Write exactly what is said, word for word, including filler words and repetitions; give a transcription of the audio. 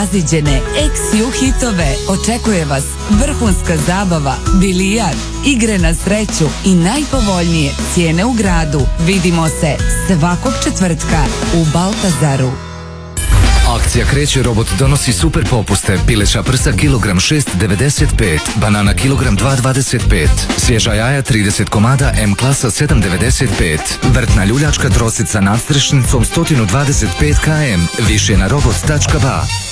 Zaziđene X-U hitove očekuje vas vrhunska zabava, bilijar, igre na sreću i najpovoljnije cijene u gradu. Vidimo se svakog četvrtka u Baltazaru. Akcija kreće, robot donosi super popuste. Pileća prsa kilogram šest devedeset pet, banana kilogram dva dvadeset pet, svježa jaja trideset komada M klasa sedam devedeset pet, vrtna ljuljačka trosica nadstrešnicom sto dvadeset pet kilograma, više na robot tačka ba.